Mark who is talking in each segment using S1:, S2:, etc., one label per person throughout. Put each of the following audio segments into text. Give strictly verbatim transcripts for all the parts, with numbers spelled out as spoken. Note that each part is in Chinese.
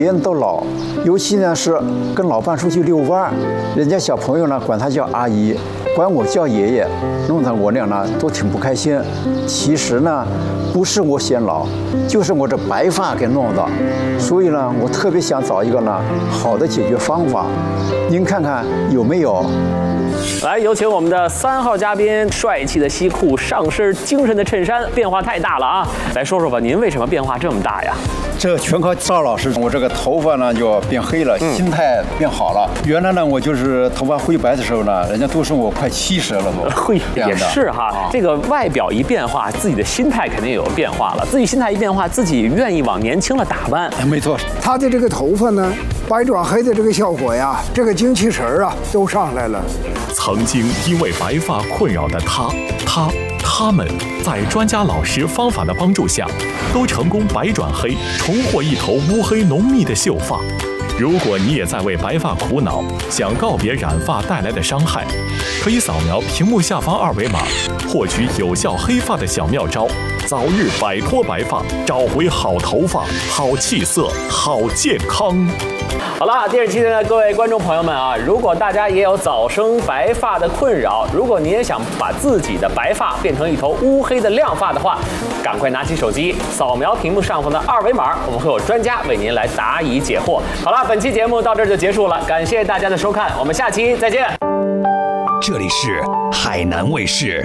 S1: 别人都老，尤其呢是跟老伴出去遛弯，人家小朋友呢管他叫阿姨，管我叫爷爷，弄得我俩呢都挺不开心。其实呢，不是我显老，就是我这白发给弄的。所以呢，我特别想找一个呢好的解决方法，您看看有没有？
S2: 来，有请我们的三号嘉宾，帅气的西裤，上身精神的衬衫，变化太大了啊！来说说吧，您为什么变化这么大呀？
S1: 这全靠赵老师，我这个头发呢就变黑了，嗯、心态变好了。原来呢，我就是头发灰白的时候呢，人家都说我快七十了都。
S2: 会也是哈，啊、这个外表一变化，自己的心态肯定有变化了。自己心态一变化，自己愿意往年轻了打扮。
S1: 没错，
S3: 他的这个头发呢，白转黑的这个效果呀，这个精气神儿啊都上来了。
S4: 曾经因为白发困扰的他、他、他们，在专家老师方法的帮助下，都成功白转黑，重获一头乌黑浓密的秀发。如果你也在为白发苦恼，想告别染发带来的伤害，可以扫描屏幕下方二维码，获取有效黑发的小妙招，早日摆脱白发，找回好头发、好气色、好健康。
S2: 好了，电视机前的各位观众朋友们啊，如果大家也有早生白发的困扰，如果你也想把自己的白发变成一头乌黑的亮发的话，赶快拿起手机扫描屏幕上方的二维码，我们会有专家为您来答疑解惑。好了，本期节目到这儿就结束了，感谢大家的收看，我们下期再见。
S4: 这里是海南卫视。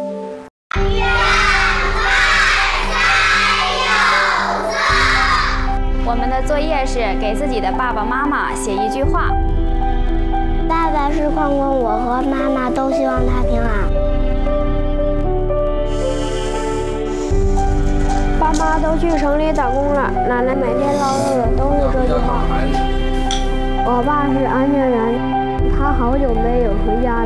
S5: 我们的作业是给自己的爸爸妈妈写一句话。
S6: 爸爸是矿工，我和妈妈都希望他平安。爸妈都去城里打工了，奶奶每天唠叨的都是这句话。我爸是安全员，他好久没有回家